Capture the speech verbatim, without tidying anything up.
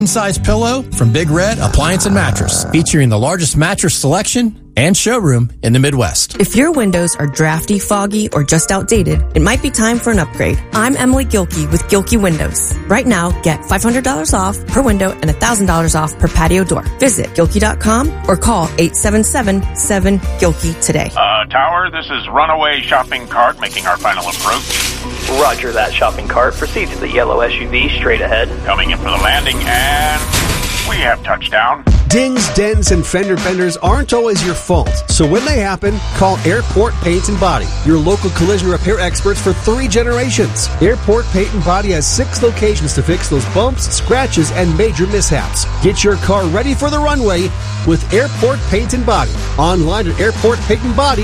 Size pillow from Big Red Appliance and Mattress, featuring the largest mattress selection and showroom in the Midwest. If your windows are drafty, foggy, or just outdated, it might be time for an upgrade. I'm Emily Gilkey with Gilkey Windows. Right now, get five hundred dollars off per window and one thousand dollars off per patio door. Visit Gilkey dot com or call eight seven seven, seven, Gilkey today. Uh, Tower, this is Runaway Shopping Cart making our final approach. Roger that, shopping cart. Proceed to the yellow S U V straight ahead. Coming in for the landing, and we have touchdown. Dings, dents, and fender benders aren't always your fault. So when they happen, call Airport Paint and Body, your local collision repair experts for three generations. Airport Paint and Body has six locations to fix those bumps, scratches, and major mishaps. Get your car ready for the runway with Airport Paint and Body. Online at Airport Paint and Body.